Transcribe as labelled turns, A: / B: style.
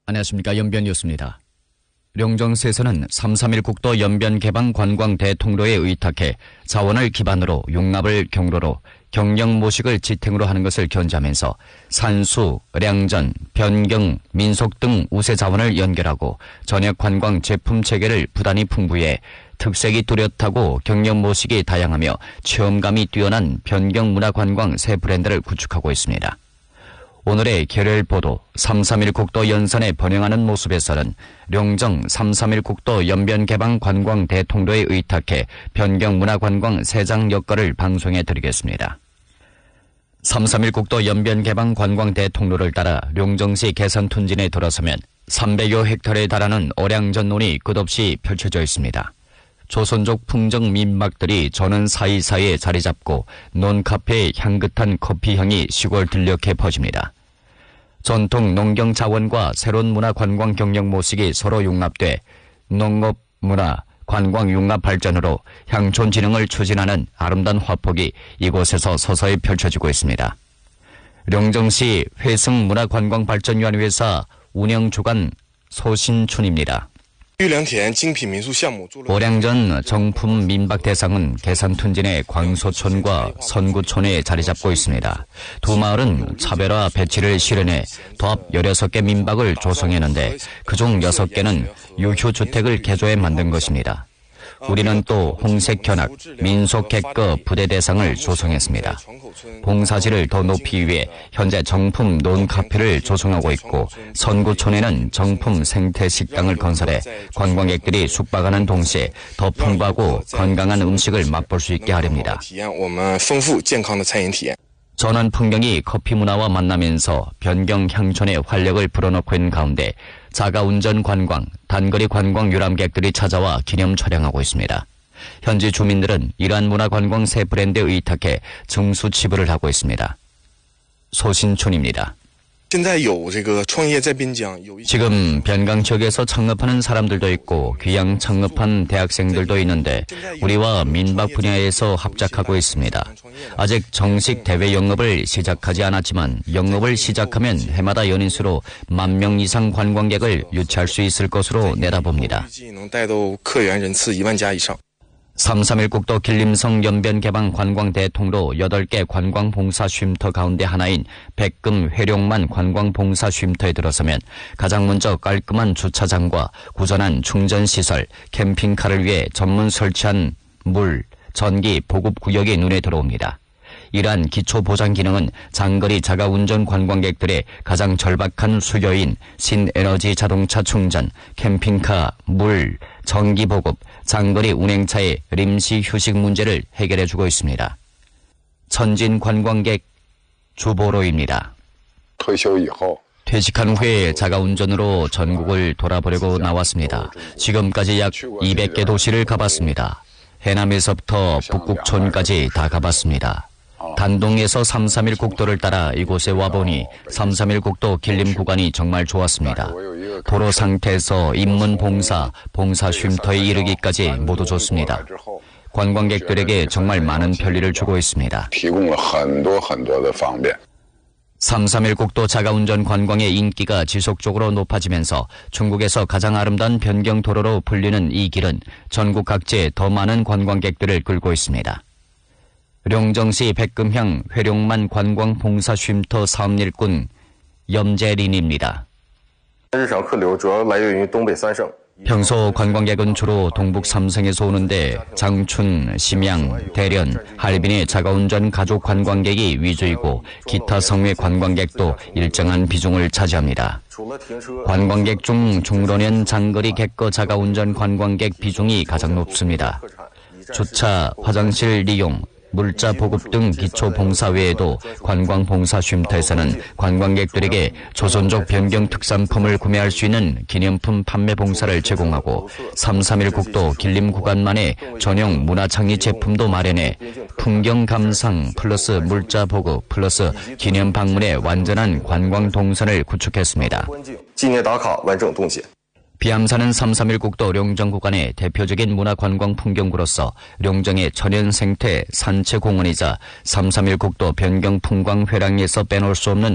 A: 안녕하십니까. 연변 뉴스입니다. 룡정시에서는 3.3.1 국도 연변 개방 관광 대통로에 의탁해 자원을 기반으로 융합을 경로로 경영 모식을 지탱으로 하는 것을 견지하면서 산수, 량전, 변경, 민속 등 우세 자원을 연결하고 전역 관광 제품 체계를 부단히 풍부해 특색이 뚜렷하고 경영 모식이 다양하며 체험감이 뛰어난 변경 문화관광 새 브랜드를 구축하고 있습니다. 오늘의 결혈 보도 3.3.1 국도 연선에 번영하는 모습에서는 룡정 3.3.1 국도 연변 개방 관광 대통로에 의탁해 변경 문화관광 세장 역할을 방송해 드리겠습니다. 3.3.1 국도 연변 개방 관광 대통로를 따라 룡정시 개선툰진에 들어서면 300여 헥타르에 달하는 어량전논이 끝없이 펼쳐져 있습니다. 조선족 풍정 민박들이 저는 사이사이에 자리 잡고 논카페의 향긋한 커피향이 시골 들녘에 퍼집니다. 전통 농경 자원과 새로운 문화 관광 경영 모식이 서로 융합돼 농업, 문화, 관광 융합 발전으로 향촌 진흥을 추진하는 아름다운 화폭이 이곳에서 서서히 펼쳐지고 있습니다. 룡정시 회승문화관광발전위원회사 운영주관 소신춘입니다. 오량전 정품 민박 대상은 계산툰진의 광소촌과 선구촌에 자리 잡고 있습니다. 두 마을은 차별화 배치를 실현해 도합 16개 민박을 조성했는데 그중 6개는 유휴주택을 개조해 만든 것입니다. 우리는 또 홍색 견학, 민속 객거 부대 대상을 조성했습니다. 봉사지를 더 높이기 위해 현재 정품 논카페를 조성하고 있고 선구촌에는 정품 생태식당을 건설해 관광객들이 숙박하는 동시에 더 풍부하고 건강한 음식을 맛볼 수 있게 하렵니다. 전원 풍경이 커피 문화와 만나면서 변경 향촌의 활력을 불어넣고 있는 가운데 자가운전 관광, 단거리 관광 유람객들이 찾아와 기념 촬영하고 있습니다. 현지 주민들은 이러한 문화관광 새 브랜드에 의탁해 증수 치부를 하고 있습니다. 소신촌입니다. 지금 변강 지역에서 창업하는 사람들도 있고 귀양 창업한 대학생들도 있는데 우리와 민박 분야에서 합작하고 있습니다. 아직 정식 대외 영업을 시작하지 않았지만 영업을 시작하면 해마다 연인수로 10,000명 이상 관광객을 유치할 수 있을 것으로 내다봅니다. 3.3.1 국도 길림성 연변 개방 관광 대통로 8개 관광 봉사 쉼터 가운데 하나인 백금 회룡만 관광 봉사 쉼터에 들어서면 가장 먼저 깔끔한 주차장과 구전한 충전시설, 캠핑카를 위해 전문 설치한 물, 전기 보급 구역이 눈에 들어옵니다. 이러한 기초 보장 기능은 장거리 자가운전 관광객들의 가장 절박한 수요인 신에너지 자동차 충전, 캠핑카, 물, 전기 보급, 장거리 운행차의臨時 휴식 문제를 해결해주고 있습니다. 천진 관광객 주보로입니다. 퇴직한 후에 자가운전으로 전국을 돌아보려고 나왔습니다. 지금까지 약 200개 도시를 가봤습니다. 해남에서부터 북극촌까지 다 가봤습니다. 단동에서 3.3.1 국도를 따라 이곳에 와보니 3.3.1 국도 길림 구간이 정말 좋았습니다. 도로 상태에서 인문 봉사 쉼터에 이르기까지 모두 좋습니다. 관광객들에게 정말 많은 편리를 주고 있습니다. 3.3.1 국도 자가운전 관광의 인기가 지속적으로 높아지면서 중국에서 가장 아름다운 변경도로로 불리는 이 길은 전국 각지에 더 많은 관광객들을 끌고 있습니다. 룡정시 백금향 회룡만 관광 봉사 쉼터 사업일꾼 염재린입니다. 평소 관광객은 주로 동북 3성에서 오는데 장춘, 심양, 대련, 할빈의 자가운전 가족 관광객이 위주이고 기타 성의 관광객도 일정한 비중을 차지합니다. 관광객 중 중로년 장거리 객거 자가운전 관광객 비중이 가장 높습니다. 주차, 화장실 이용, 물자 보급 등 기초 봉사 외에도 관광 봉사 쉼터에서는 관광객들에게 조선족 변경 특산품을 구매할 수 있는 기념품 판매 봉사를 제공하고 3.3.1 국도 길림 구간만의 전용 문화창의 제품도 마련해 풍경 감상 플러스 물자 보급 플러스 기념 방문의 완전한 관광 동선을 구축했습니다. 비암산은 3.3.1 국도 룡정 구간의 대표적인 문화관광 풍경구로서 룡정의 천연 생태 산채공원이자 3.3.1 국도 변경 풍광 회랑에서 빼놓을 수 없는